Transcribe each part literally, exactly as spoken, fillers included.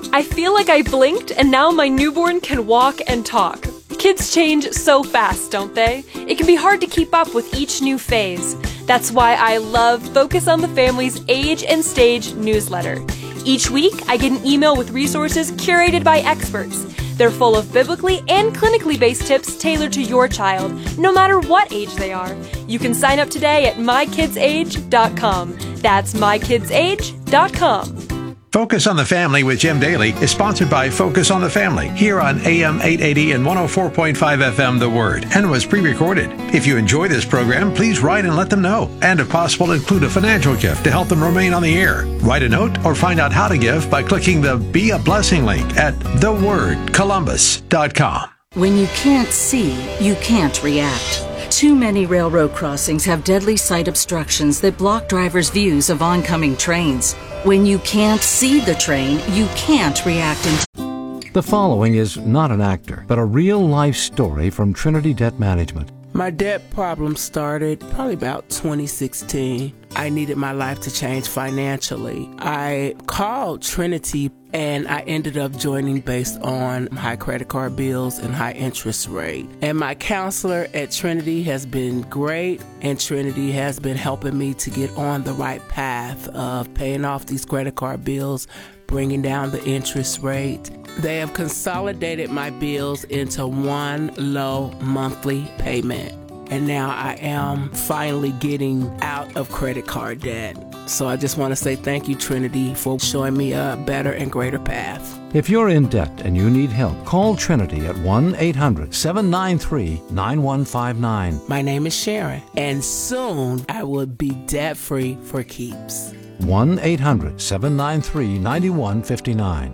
I feel like I blinked and now my newborn can walk and talk. Kids change so fast, don't they? It can be hard to keep up with each new phase. That's why I love Focus on the Family's Age and Stage newsletter. Each week, I get an email with resources curated by experts. They're full of biblically and clinically based tips tailored to your child, no matter what age they are. You can sign up today at my kids age dot com. That's my kids age dot com. Focus on the Family with Jim Daly is sponsored by Focus on the Family here on A M eight eighty and one oh four point five F M The Word, and was pre-recorded. If you enjoy this program, please write and let them know, and if possible, include a financial gift to help them remain on the air. Write a note or find out how to give by clicking the Be a Blessing link at the word columbus dot com. When you can't see, you can't react. Too many railroad crossings have deadly sight obstructions that block drivers' views of oncoming trains. When you can't see the train, you can't react in... The following is not an actor, but a real-life story from Trinity Debt Management. My debt problem started probably about twenty sixteen. I needed my life to change financially. I called Trinity and I ended up joining based on high credit card bills and high interest rate. And my counselor at Trinity has been great, and Trinity has been helping me to get on the right path of paying off these credit card bills, bringing down the interest rate. They have consolidated my bills into one low monthly payment. And now I am finally getting out of credit card debt. So I just want to say thank you, Trinity, for showing me a better and greater path. If you're in debt and you need help, call Trinity at one eight hundred seven nine three nine one five nine. My name is Sharon, and soon I will be debt-free for keeps. one eight hundred seven nine three nine one five nine.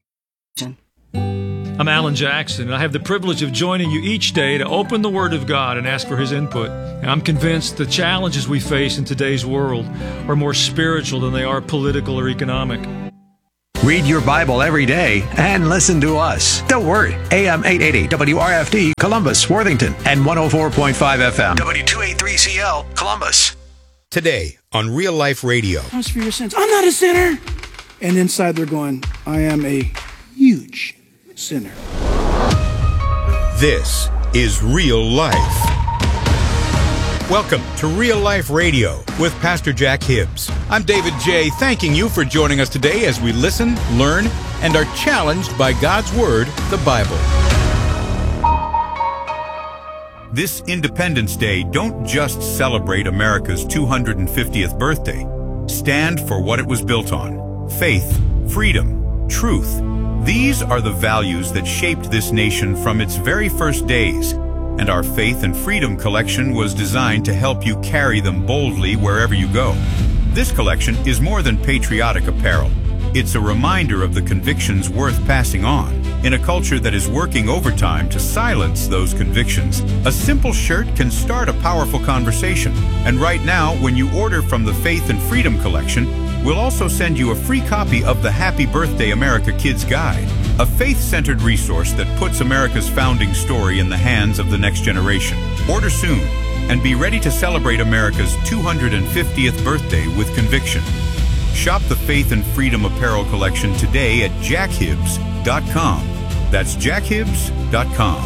I'm Alan Jackson, and I have the privilege of joining you each day to open the Word of God and ask for His input. And I'm convinced the challenges we face in today's world are more spiritual than they are political or economic. Read your Bible every day and listen to us. The Word, A M eight eighty, W R F D, Columbus, Worthington, and one oh four point five F M, W two eighty-three C L, Columbus. Today on Real Life Radio. As for your sins, I'm not a sinner. And inside they're going, I am a huge sinner. This is Real Life. Welcome to Real Life Radio with Pastor Jack Hibbs. I'm David J., thanking you for joining us today as we listen, learn, and are challenged by God's Word, the Bible. This Independence Day, don't just celebrate America's two hundred fiftieth birthday. Stand for what it was built on: faith, freedom, truth. These are the values that shaped this nation from its very first days, and our Faith and Freedom collection was designed to help you carry them boldly wherever you go. This collection is more than patriotic apparel. It's a reminder of the convictions worth passing on. In a culture that is working overtime to silence those convictions, a simple shirt can start a powerful conversation. And right now, when you order from the Faith and Freedom collection, we'll also send you a free copy of the Happy Birthday America Kids Guide, a faith-centered resource that puts America's founding story in the hands of the next generation. Order soon and be ready to celebrate America's two hundred fiftieth birthday with conviction. Shop the Faith and Freedom apparel collection today at jack hibbs dot com. That's jack hibbs dot com.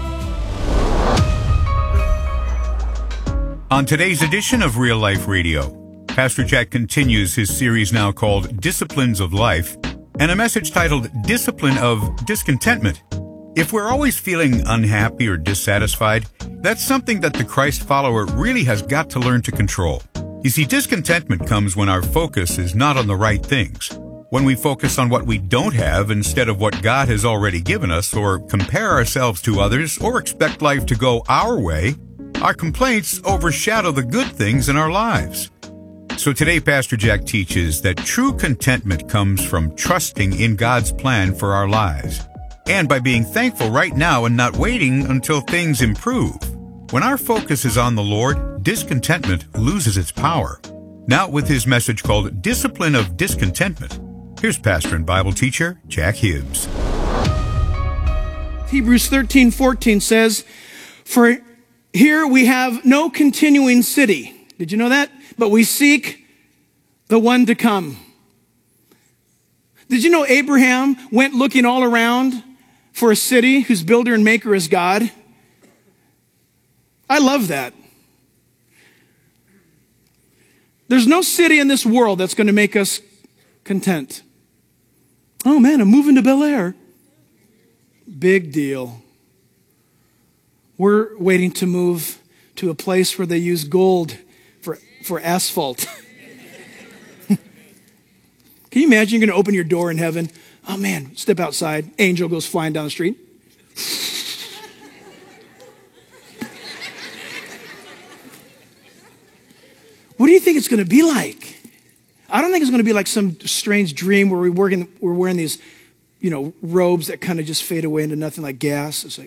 On today's edition of Real Life Radio, Pastor Jack continues his series now called Disciplines of Life, and a message titled Discipline of Discontentment. If we're always feeling unhappy or dissatisfied, that's something that the Christ follower really has got to learn to control. You see, discontentment comes when our focus is not on the right things. When we focus on what we don't have instead of what God has already given us, or compare ourselves to others, or expect life to go our way, our complaints overshadow the good things in our lives. So today, Pastor Jack teaches that true contentment comes from trusting in God's plan for our lives, and by being thankful right now and not waiting until things improve. When our focus is on the Lord, discontentment loses its power. Now, with his message called Discipline of Discontentment, here's pastor and Bible teacher Jack Hibbs. Hebrews thirteen fourteen says, for here we have no continuing city. Did you know that? But we seek the one to come. Did you know Abraham went looking all around for a city whose builder and maker is God? I love that. There's no city in this world that's going to make us content. Oh man, I'm moving to Bel Air. Big deal. We're waiting to move to a place where they use gold for, for asphalt. Can you imagine you're going to open your door in heaven? Oh man, step outside. Angel goes flying down the street. What do you think it's going to be like? I don't think it's going to be like some strange dream where we're working, we're wearing these, you know, robes that kind of just fade away into nothing like gas. It's like,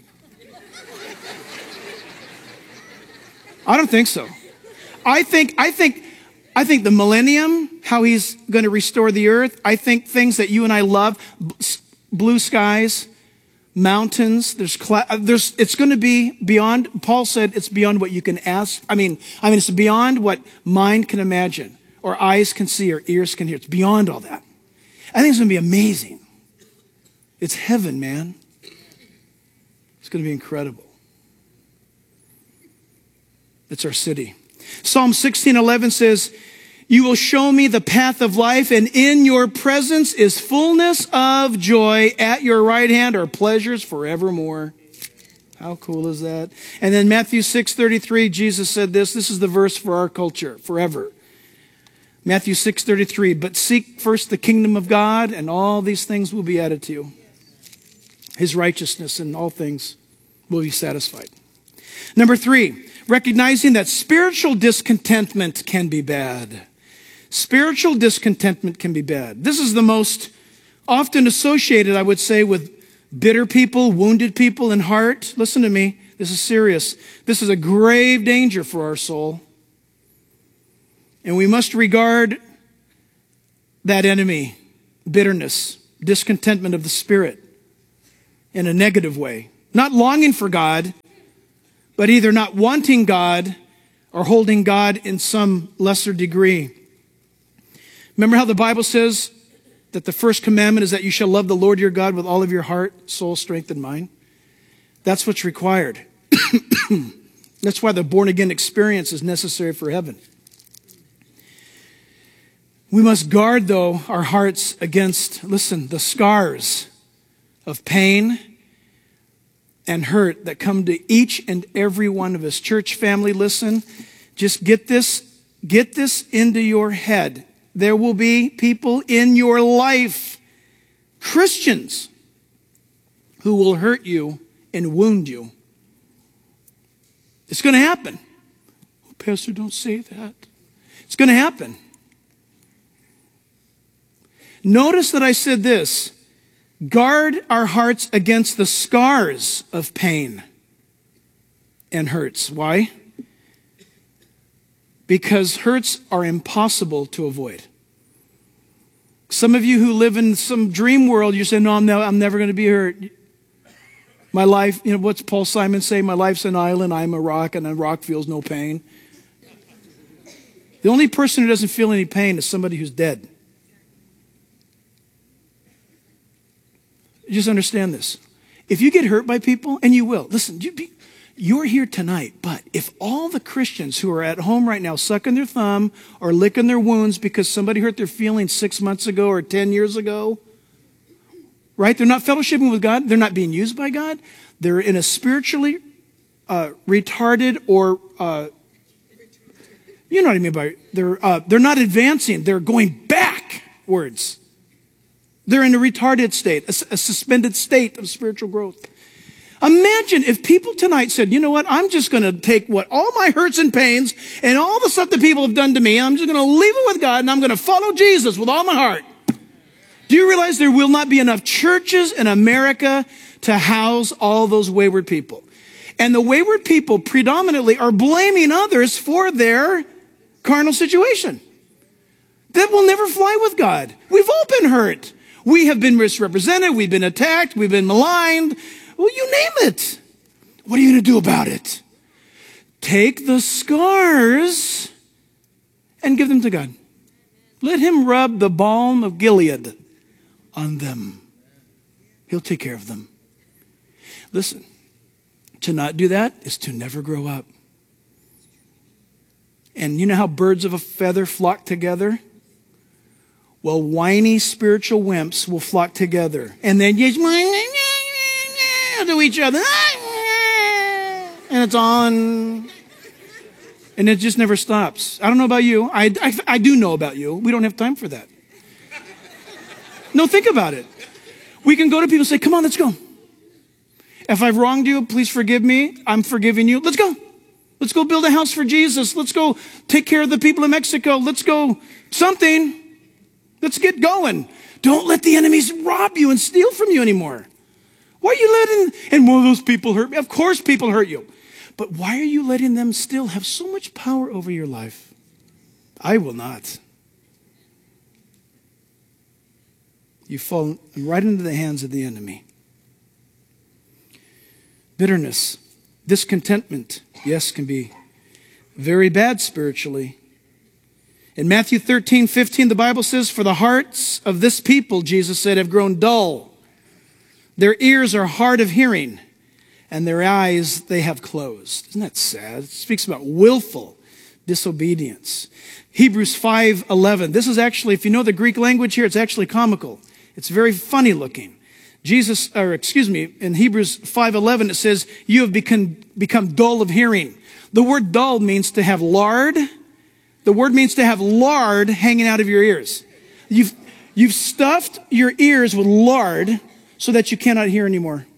I don't think so. I think, I think, I think the millennium, how he's going to restore the earth. I think things that you and I love, blue skies, mountains, there's, there's, it's going to be beyond, Paul said it's beyond what you can ask. I mean, I mean, it's beyond what mind can imagine, or eyes can see, or ears can hear. It's beyond all that. I think it's going to be amazing. It's heaven, man. It's going to be incredible. It's our city. Psalm sixteen eleven says, you will show me the path of life, and in your presence is fullness of joy. At your right hand are pleasures forevermore. How cool is that? And then Matthew six thirty-three, Jesus said this. This is the verse for our culture, forever. Matthew six thirty-three, but seek first the kingdom of God, and all these things will be added to you. His righteousness and all things will be satisfied. Number three, recognizing that spiritual discontentment can be bad. Spiritual discontentment can be bad. This is the most often associated, I would say, with bitter people, wounded people in heart. Listen to me. This is serious. This is a grave danger for our soul. And we must regard that enemy, bitterness, discontentment of the spirit, in a negative way. Not longing for God, but either not wanting God or holding God in some lesser degree. Remember how the Bible says that the first commandment is that you shall love the Lord your God with all of your heart, soul, strength, and mind? That's what's required. That's why the born-again experience is necessary for heaven. We must guard, though, our hearts against, listen, the scars of pain and hurt that come to each and every one of us. Church family, listen, just get this, get this into your head. There will be people in your life, Christians, who will hurt you and wound you. It's going to happen. Oh, Pastor, don't say that. It's going to happen. Notice that I said this. Guard our hearts against the scars of pain and hurts. Why? Because hurts are impossible to avoid. Some of you who live in some dream world, you say, no, I'm, no, I'm never going to be hurt. My life, you know, what's Paul Simon say? My life's an island, I'm a rock, and a rock feels no pain. The only person who doesn't feel any pain is somebody who's dead. Just understand this. If you get hurt by people, and you will, listen, you be, you're here tonight, but if all the Christians who are at home right now sucking their thumb or licking their wounds because somebody hurt their feelings six months ago or ten years ago, right? They're not fellowshipping with God. They're not being used by God. They're in a spiritually uh, retarded or, uh, you know what I mean by, they're, uh, they're not advancing. They're going backwards. They're in a retarded state, a, a suspended state of spiritual growth. Imagine if people tonight said, you know what, I'm just going to take what all my hurts and pains and all the stuff that people have done to me, I'm just going to leave it with God and I'm going to follow Jesus with all my heart. Do you realize there will not be enough churches in America to house all those wayward people? And the wayward people predominantly are blaming others for their carnal situation. That will never fly with God. We've all been hurt. We have been misrepresented. We've been attacked. We've been maligned. Well, you name it. What are you going to do about it? Take the scars and give them to God. Let him rub the balm of Gilead on them. He'll take care of them. Listen, to not do that is to never grow up. And you know how birds of a feather flock together? Well, whiny spiritual wimps will flock together. And then you to each other. And it's on. And it just never stops. I don't know about you. I, I, I do know about you. We don't have time for that. No, think about it. We can go to people and say, come on, let's go. If I've wronged you, please forgive me. I'm forgiving you. Let's go. Let's go build a house for Jesus. Let's go take care of the people of Mexico. Let's go something. Let's get going. Don't let the enemies rob you and steal from you anymore. Why are you letting, and will those people hurt me? Of course people hurt you. But why are you letting them still have so much power over your life? I will not. You fall right into the hands of the enemy. Bitterness, discontentment, yes, can be very bad spiritually. In Matthew thirteen fifteen, the Bible says, for the hearts of this people, Jesus said, have grown dull. Their ears are hard of hearing, and their eyes they have closed. Isn't that sad? It speaks about willful disobedience. Hebrews five eleven. This is actually, if you know the Greek language here, it's actually comical. It's very funny looking. Jesus, or excuse me, in Hebrews five eleven, it says, you have become, become dull of hearing. The word dull means to have lard. The word means to have lard hanging out of your ears. You've, you've stuffed your ears with lard so that you cannot hear anymore.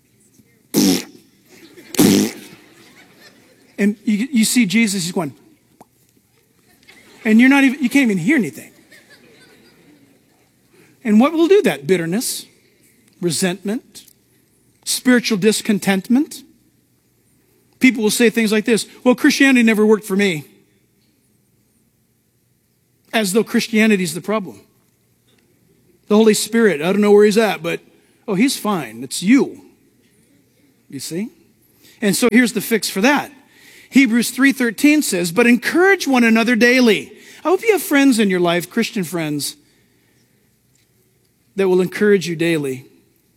And you, you see Jesus, he's going, and you're not even, you can't even hear anything. And what will do that? Bitterness, resentment, spiritual discontentment. People will say things like this, well, Christianity never worked for me. As though Christianity is the problem. The Holy Spirit, I don't know where he's at, but, oh, he's fine. It's you. You see? And so here's the fix for that. Hebrews three thirteen says, but encourage one another daily. I hope you have friends in your life, Christian friends, that will encourage you daily.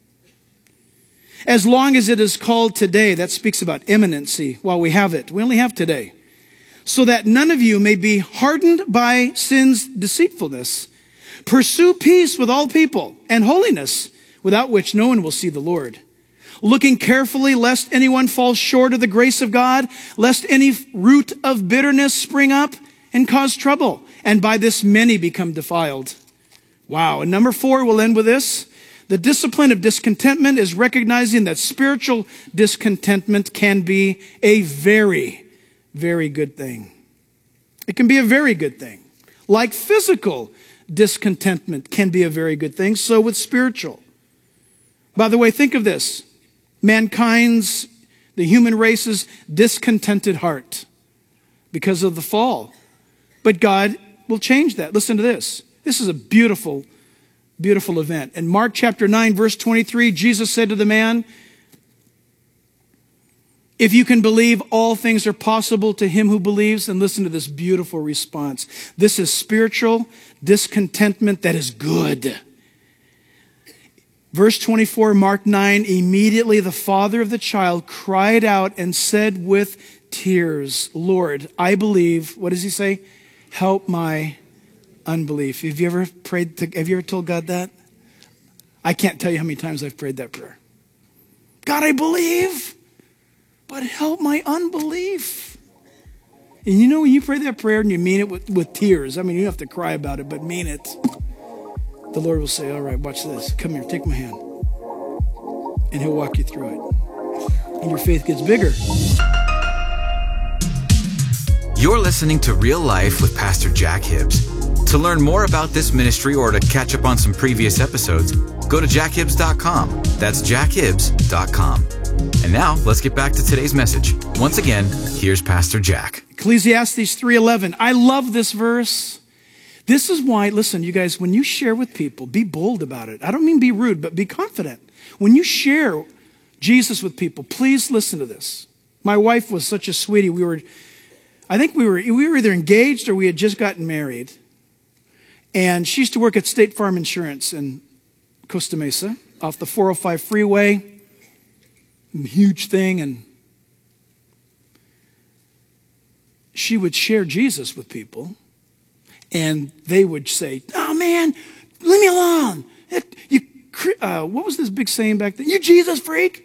As long as it is called today, that speaks about imminency while we have it. We only have today. So that none of you may be hardened by sin's deceitfulness. Pursue peace with all people and holiness, without which no one will see the Lord. Looking carefully lest anyone fall short of the grace of God, lest any root of bitterness spring up and cause trouble, and by this many become defiled. Wow. And number four, we'll end with this. The discipline of discontentment is recognizing that spiritual discontentment can be a very, very good thing. It can be a very good thing. Like physical discontentment can be a very good thing, so with spiritual. By the way, think of this. Mankind's, the human race's discontented heart because of the fall. But God will change that. Listen to this. This is a beautiful, beautiful event. In Mark chapter nine, verse twenty-three, Jesus said to the man, if you can believe, all things are possible to him who believes. And listen to this beautiful response. This is spiritual discontentment that is good. Verse twenty-four, Mark nine, immediately the father of the child cried out and said with tears, Lord, I believe, what does he say? Help my unbelief. Have you ever prayed, to, have you ever told God that? I can't tell you how many times I've prayed that prayer. God, I believe, but help my unbelief. And you know, when you pray that prayer and you mean it with, with tears, I mean, you don't have to cry about it, but mean it. The Lord will say, all right, watch this. Come here, take my hand. And he'll walk you through it. And your faith gets bigger. You're listening to Real Life with Pastor Jack Hibbs. To learn more about this ministry or to catch up on some previous episodes, go to jack hibbs dot com. That's jack hibbs dot com. And now, let's get back to today's message. Once again, here's Pastor Jack. Ecclesiastes three eleven. I love this verse. This is why, listen, you guys, when you share with people, be bold about it. I don't mean be rude, but be confident. When you share Jesus with people, please listen to this. My wife was such a sweetie. We were, I think we were, we were either engaged or we had just gotten married. And she used to work at State Farm Insurance in Costa Mesa, off the four oh five freeway. Huge thing. And she would share Jesus with people. And they would say, oh, man, leave me alone. It, you, uh, what was this big saying back then? You Jesus freak.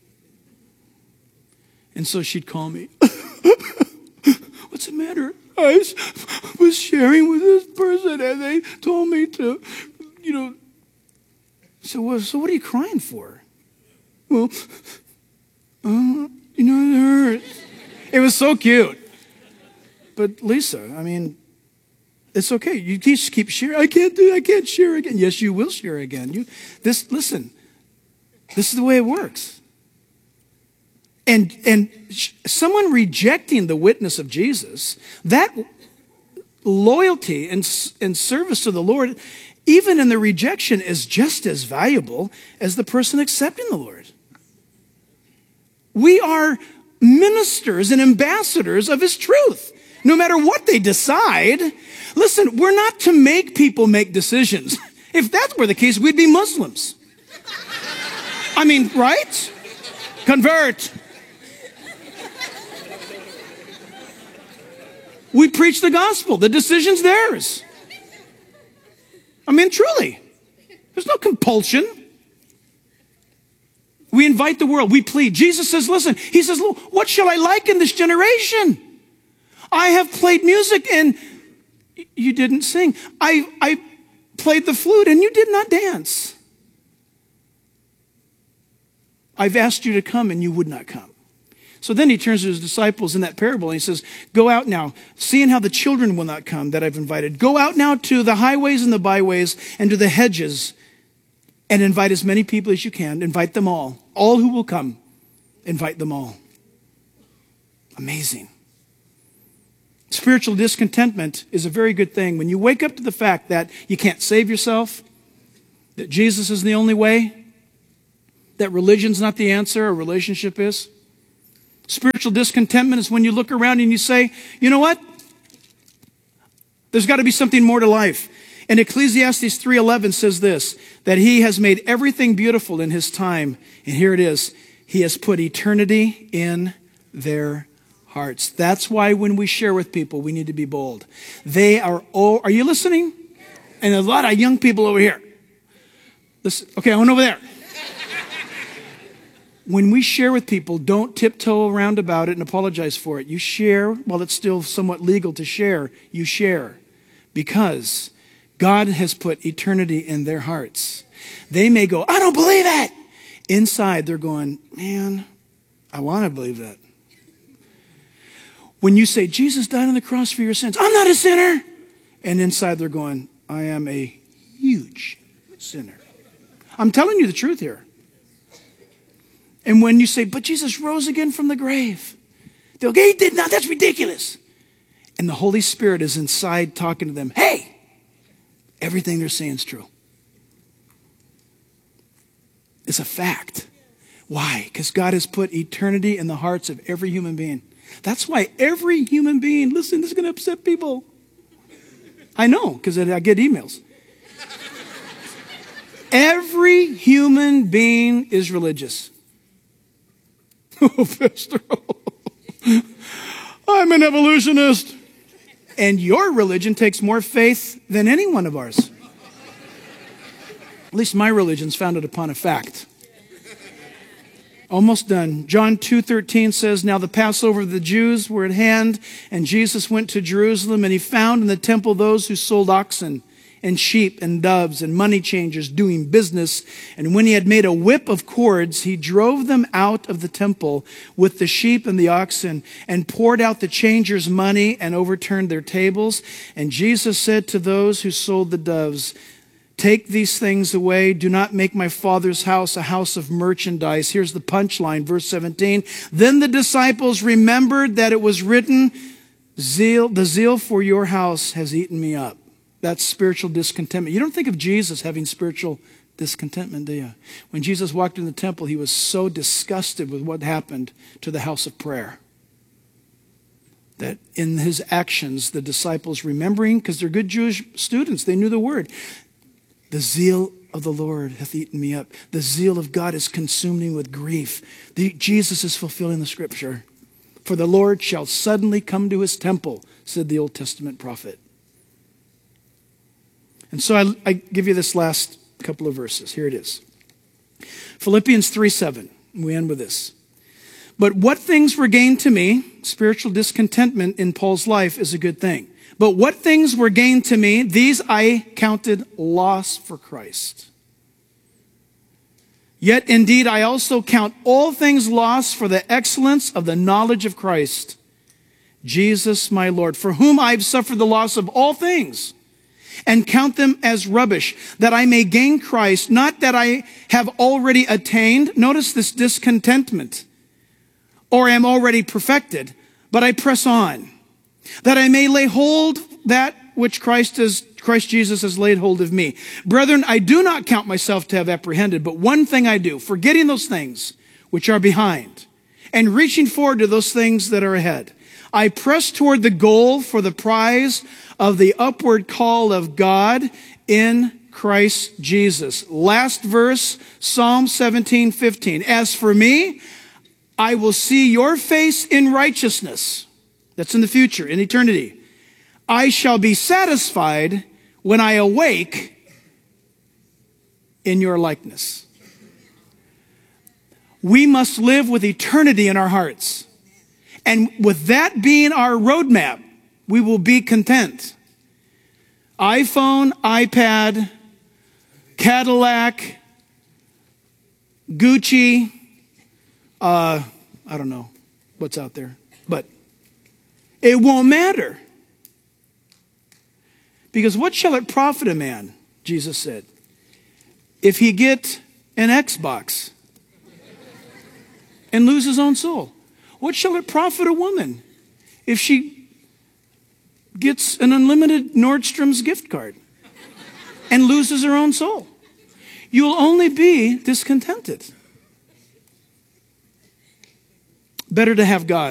And so she'd call me. What's the matter? I was, was sharing with this person and they told me to, you know. So, well, so what are you crying for? Well, uh, you know, it hurts. It was so cute. But Lisa, I mean, it's okay. You just keep sharing. I can't do. I can't share again. Yes, you will share again. You this. Listen. This is the way it works. And and someone rejecting the witness of Jesus, that loyalty and and service to the Lord, even in the rejection, is just as valuable as the person accepting the Lord. We are ministers and ambassadors of His truth. No matter what they decide, listen, we're not to make people make decisions. If that were the case, we'd be Muslims. I mean, right? Convert. We preach the gospel. The decision's theirs. I mean, truly. There's no compulsion. We invite the world. We plead. Jesus says, listen, He says, what shall I like in this generation? I have played music and you didn't sing. I, I played the flute and you did not dance. I've asked you to come and you would not come. So then He turns to His disciples in that parable and He says, go out now, seeing how the children will not come that I've invited. Go out now to the highways and the byways and to the hedges and invite as many people as you can. Invite them all. All who will come, invite them all. Amazing. Spiritual discontentment is a very good thing. When you wake up to the fact that you can't save yourself, that Jesus is the only way, that religion's not the answer, a relationship is. Spiritual discontentment is when you look around and you say, you know what? There's got to be something more to life. And Ecclesiastes three eleven says this, that He has made everything beautiful in His time. And here it is. He has put eternity in their hearts. That's why when we share with people, we need to be bold. They are, oh, are you listening? And a lot of young people over here. Listen, okay, I went over there. When we share with people, don't tiptoe around about it and apologize for it. You share while it's still somewhat legal to share. You share because God has put eternity in their hearts. They may go, I don't believe it. Inside, they're going, man, I want to believe that. When you say, Jesus died on the cross for your sins, I'm not a sinner. And inside, they're going, I am a huge sinner. I'm telling you the truth here. And when you say, but Jesus rose again from the grave, they'll go, He did not. That's ridiculous. And the Holy Spirit is inside talking to them. Hey, everything they're saying is true. It's a fact. Why? Because God has put eternity in the hearts of every human being. That's why every human being, listen, this is going to upset people. I know, because I get emails. Every human being is religious. Oh, Pastor, I'm an evolutionist. And your religion takes more faith than any one of ours. At least my religion's founded upon a fact. Almost done. John two thirteen says, now the Passover of the Jews were at hand, and Jesus went to Jerusalem, and He found in the temple those who sold oxen and sheep and doves and money changers doing business. And when He had made a whip of cords, He drove them out of the temple with the sheep and the oxen and poured out the changers' money and overturned their tables. And Jesus said to those who sold the doves, take these things away. Do not make my Father's house a house of merchandise. Here's the punchline, verse seventeen. Then the disciples remembered that it was written, zeal, the zeal for your house has eaten me up. That's spiritual discontentment. You don't think of Jesus having spiritual discontentment, do you? When Jesus walked in the temple, He was so disgusted with what happened to the house of prayer that in His actions, the disciples remembering, because they're good Jewish students, they knew the word, the zeal of the Lord hath eaten me up. The zeal of God is consumed me with grief. The, Jesus is fulfilling the scripture. For the Lord shall suddenly come to his temple, said the Old Testament prophet. And so I, I give you this last couple of verses. Here it is. Philippians three seven. We end with this. But what things were gained to me, spiritual discontentment in Paul's life is a good thing. But what things were gained to me, these I counted loss for Christ. Yet indeed I also count all things lost for the excellence of the knowledge of Christ, Jesus my Lord, for whom I've suffered the loss of all things, and count them as rubbish, that I may gain Christ, not that I have already attained, notice this discontentment, or am already perfected, but I press on, that I may lay hold that which Christ has, Christ Jesus has laid hold of me. Brethren, I do not count myself to have apprehended, but one thing I do, forgetting those things which are behind, and reaching forward to those things that are ahead. I press toward the goal for the prize of the upward call of God in Christ Jesus. Last verse, Psalm seventeen fifteen. As for me, I will see your face in righteousness. That's in the future, in eternity. I shall be satisfied when I awake in your likeness. We must live with eternity in our hearts. And with that being our roadmap, we will be content. iPhone, iPad, Cadillac, Gucci, uh, I don't know what's out there, but it won't matter. Because what shall it profit a man, Jesus said, if he get an Xbox and lose his own soul? What shall it profit a woman if she gets an unlimited Nordstrom's gift card and loses her own soul? You'll only be discontented. Better to have God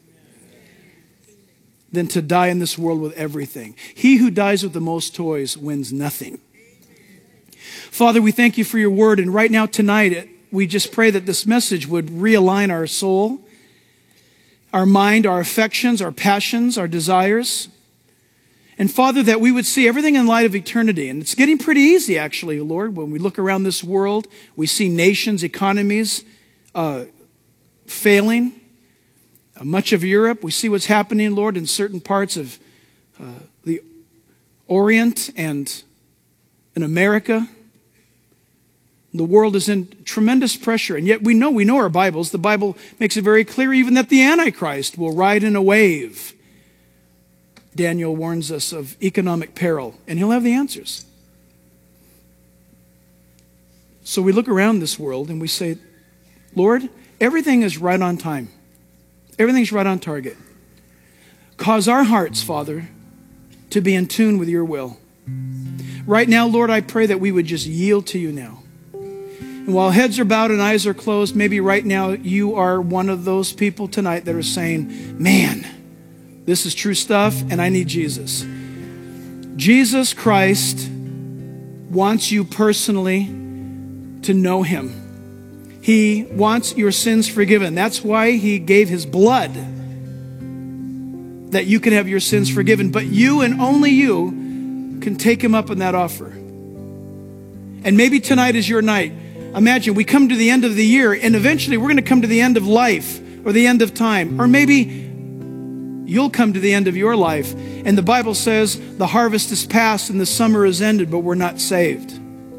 than to die in this world with everything. He who dies with the most toys wins nothing. Father, we thank you for your word. And right now tonight, we just pray that this message would realign our soul, our mind, our affections, our passions, our desires. And Father, that we would see everything in light of eternity. And it's getting pretty easy, actually, Lord. When we look around this world, we see nations, economies uh, failing. Uh, much of Europe, we see what's happening, Lord, in certain parts of uh, the Orient and in America. The world is in tremendous pressure, and yet we know, we know our Bibles. The Bible makes it very clear even that the Antichrist will ride in a wave. Daniel warns us of economic peril, and he'll have the answers. So we look around this world and we say, Lord, everything is right on time. Everything's right on target. Cause our hearts, Father, to be in tune with your will. Right now, Lord, I pray that we would just yield to you now. And while heads are bowed and eyes are closed, maybe right now you are one of those people tonight that are saying, man, this is true stuff and I need Jesus. Jesus Christ wants you personally to know him. He wants your sins forgiven. That's why he gave his blood, that you can have your sins forgiven. But you and only you can take him up on that offer. And maybe tonight is your night. Imagine we come to the end of the year and eventually we're going to come to the end of life or the end of time. Or maybe you'll come to the end of your life. And the Bible says the harvest is past and the summer is ended, but we're not saved.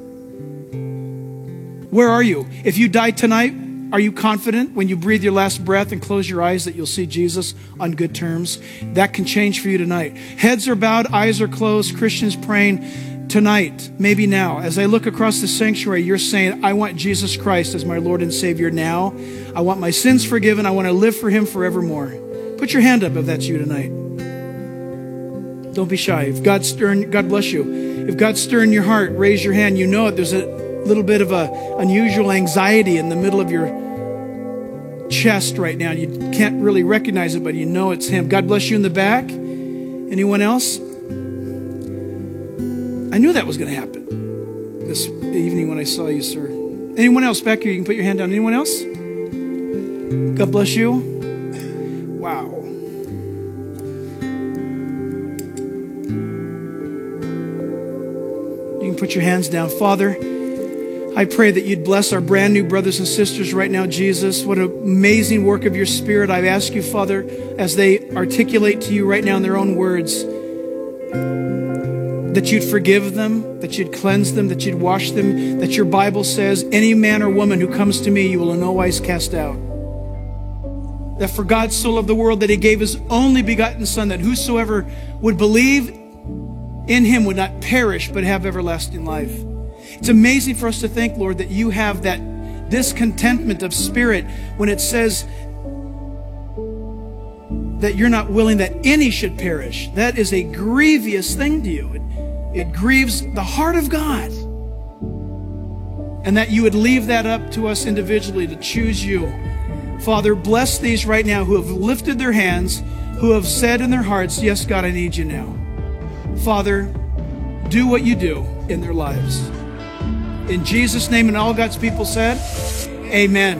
Where are you? If you die tonight, are you confident when you breathe your last breath and close your eyes that you'll see Jesus on good terms? That can change for you tonight. Heads are bowed, eyes are closed, Christians praying tonight, maybe now. As I look across the sanctuary, you're saying, I want Jesus Christ as my Lord and Savior now. I want my sins forgiven. I want to live for him forevermore. Put your hand up if that's you tonight. Don't be shy. If God's stirring, God bless you. If God's stirring your heart, raise your hand. You know it. There's a little bit of a unusual anxiety in the middle of your chest right now. You can't really recognize it, but you know it's him. God bless you in the back. Anyone else? I knew that was going to happen. This evening when I saw you, sir. Anyone else back here? You can put your hand down. Anyone else? God bless you. Wow. You can put your hands down. Father, I pray that you'd bless our brand new brothers and sisters right now, Jesus. What an amazing work of your Spirit. I ask you, Father, as they articulate to you right now in their own words, that you'd forgive them, that you'd cleanse them, that you'd wash them, that your Bible says, any man or woman who comes to me, you will in no wise cast out. That for God so loved the world that he gave his only begotten Son, that whosoever would believe in him would not perish, but have everlasting life. It's amazing for us to think, Lord, that you have that discontentment of spirit when it says that you're not willing that any should perish. That is a grievous thing to you. It, it grieves the heart of God. And that you would leave that up to us individually to choose you. Father, bless these right now who have lifted their hands, who have said in their hearts, yes, God, I need you now. Father, do what you do in their lives. In Jesus' name, and all God's people said, amen.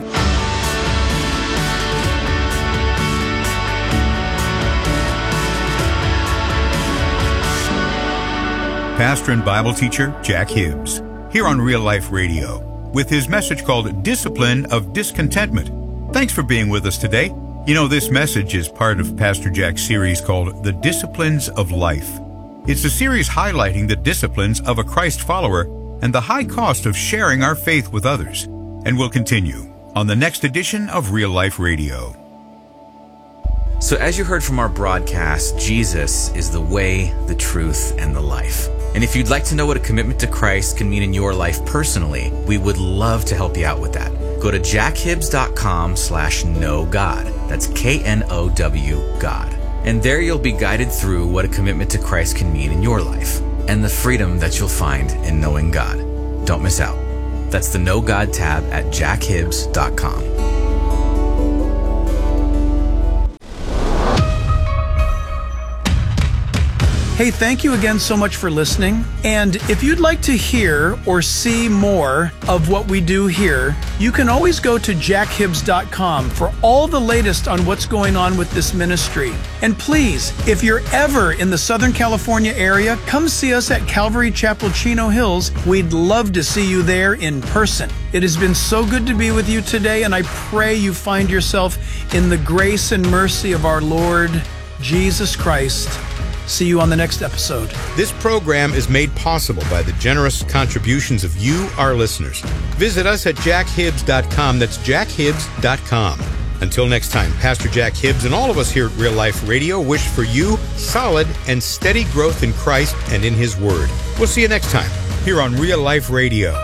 Pastor and Bible teacher Jack Hibbs, here on Real Life Radio, with his message called Discipline of Discontentment. Thanks for being with us today. You know, this message is part of Pastor Jack's series called The Disciplines of Life. It's a series highlighting the disciplines of a Christ follower and the high cost of sharing our faith with others. And we'll continue on the next edition of Real Life Radio. So as you heard from our broadcast, Jesus is the way, the truth, and the life. And if you'd like to know what a commitment to Christ can mean in your life personally, we would love to help you out with that. Go to jackhibbs.com slash know God. That's K N O W God. And there you'll be guided through what a commitment to Christ can mean in your life and the freedom that you'll find in knowing God. Don't miss out. That's the Know God tab at jackhibbs dot com. Hey, thank you again so much for listening. And if you'd like to hear or see more of what we do here, you can always go to jack hibbs dot com for all the latest on what's going on with this ministry. And please, if you're ever in the Southern California area, come see us at Calvary Chapel, Chino Hills. We'd love to see you there in person. It has been so good to be with you today, and I pray you find yourself in the grace and mercy of our Lord Jesus Christ. See you on the next episode. This program is made possible by the generous contributions of you, our listeners. Visit us at jack hibbs dot com. That's jack hibbs dot com. Until next time, Pastor Jack Hibbs and all of us here at Real Life Radio wish for you solid and steady growth in Christ and in His Word. We'll see you next time here on Real Life Radio.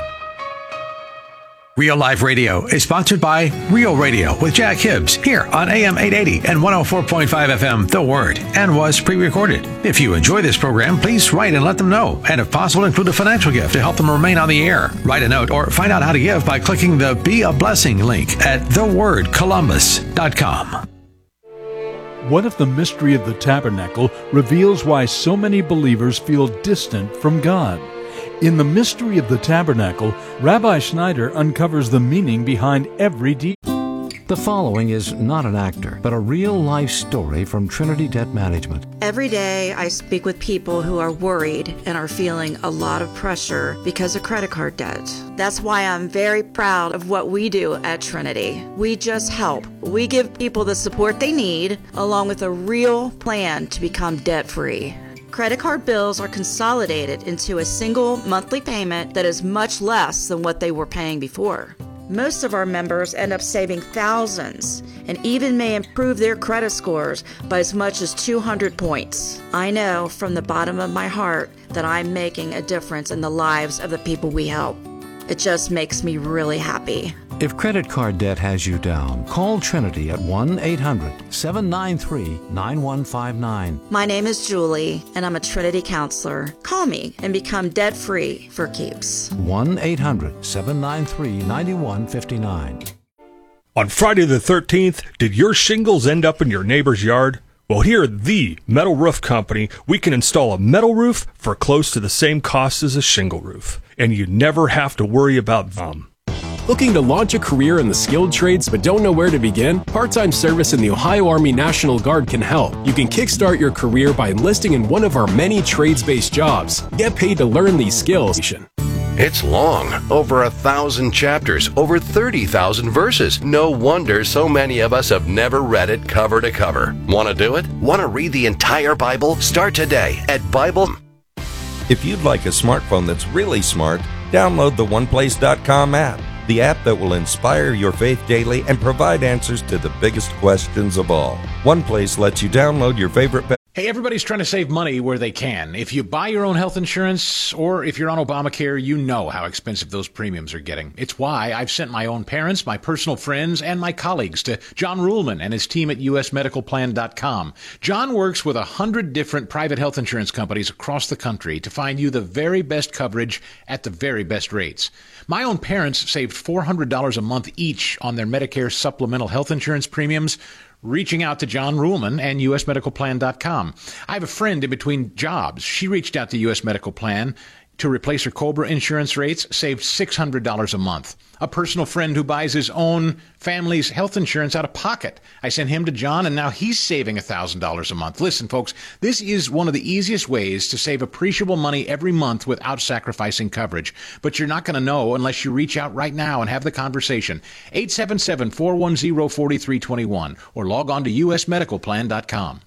Real Life Radio is sponsored by Real Radio with Jack Hibbs here on A M eight eighty and one oh four point five F M The Word, and was pre-recorded. If you enjoy this program, please write and let them know, and if possible, include a financial gift to help them remain on the air. Write a note or find out how to give by clicking the Be a Blessing link at the word columbus dot com. What if the mystery of the tabernacle reveals why so many believers feel distant from God? In The Mystery of the Tabernacle, Rabbi Schneider uncovers the meaning behind every detail. The following is not an actor, but a real-life story from Trinity Debt Management. Every day I speak with people who are worried and are feeling a lot of pressure because of credit card debt. That's why I'm very proud of what we do at Trinity. We just help. We give people the support they need, along with a real plan to become debt-free. Credit card bills are consolidated into a single monthly payment that is much less than what they were paying before. Most of our members end up saving thousands and even may improve their credit scores by as much as two hundred points. I know from the bottom of my heart that I'm making a difference in the lives of the people we help. It just makes me really happy. If credit card debt has you down, call Trinity at one eight hundred seven nine three nine one five nine. My name is Julie, and I'm a Trinity counselor. Call me and become debt-free for keeps. one eight hundred seven nine three nine one five nine. On Friday the thirteenth, did your shingles end up in your neighbor's yard? Well, here at the Metal Roof Company, we can install a metal roof for close to the same cost as a shingle roof. and you never have to worry about them. Looking to launch a career in the skilled trades but don't know where to begin? Part-time service in the Ohio Army National Guard can help. You can kickstart your career by enlisting in one of our many trades-based jobs. Get paid to learn these skills. It's long, over a thousand chapters, over thirty thousand verses. No wonder so many of us have never read it cover to cover. Want to do it? Want to read the entire Bible? Start today at Bible. If you'd like a smartphone that's really smart, download the one place dot com app, the app that will inspire your faith daily and provide answers to the biggest questions of all. OnePlace lets you download your favorite. Hey, everybody's trying to save money where they can. If you buy your own health insurance or if you're on Obamacare, you know how expensive those premiums are getting. It's why I've sent my own parents, my personal friends, and my colleagues to John Ruhlman and his team at U S medical plan dot com. John works with a hundred different private health insurance companies across the country to find you the very best coverage at the very best rates. My own parents saved four hundred dollars a month each on their Medicare supplemental health insurance premiums, reaching out to John Ruhlman and U S medical plan dot com. I have a friend in between jobs. She reached out to U S Medical Plan to replace her COBRA insurance rates, saved six hundred dollars a month. A personal friend who buys his own family's health insurance out of pocket. I sent him to John, and now he's saving one thousand dollars a month. Listen, folks, this is one of the easiest ways to save appreciable money every month without sacrificing coverage. But you're not going to know unless you reach out right now and have the conversation. eight seven seven, four one zero, four three two one or log on to U S medical plan dot com.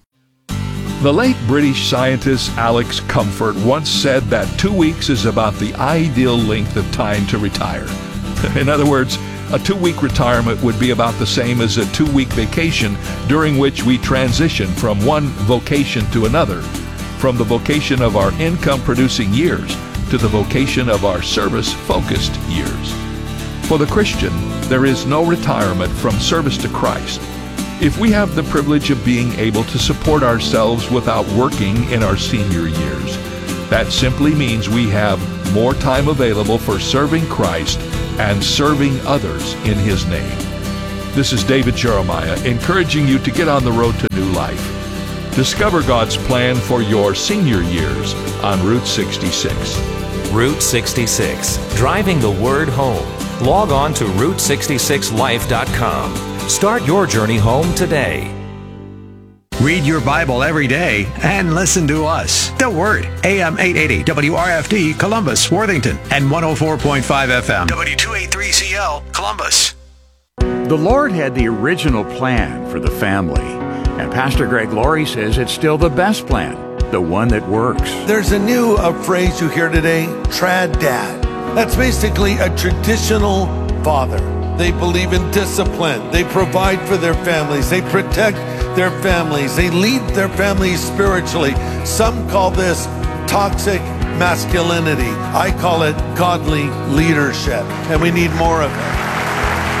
The late British scientist Alex Comfort once said that two weeks is about the ideal length of time to retire. In other words, a two-week retirement would be about the same as a two-week vacation during which we transition from one vocation to another, from the vocation of our income-producing years to the vocation of our service-focused years. For the Christian, there is no retirement from service to Christ. If we have the privilege of being able to support ourselves without working in our senior years, that simply means we have more time available for serving Christ and serving others in His name. This is David Jeremiah encouraging you to get on the road to new life. Discover God's plan for your senior years on Route sixty-six. Route sixty-six, driving the word home. Log on to route sixty-six life dot com. Start your journey home today. Read your Bible every day and listen to us. The Word, A M eight eighty, W R F D, Columbus, Worthington, and one oh four point five F M, W two eighty-three C L, Columbus. The Lord had the original plan for the family, and Pastor Greg Laurie says it's still the best plan, the one that works. There's a new uh, phrase you hear today, trad dad. That's basically a traditional father. They believe in discipline. They provide for their families. They protect their families. They lead their families spiritually. Some call this toxic masculinity. I call it godly leadership, and we need more of it.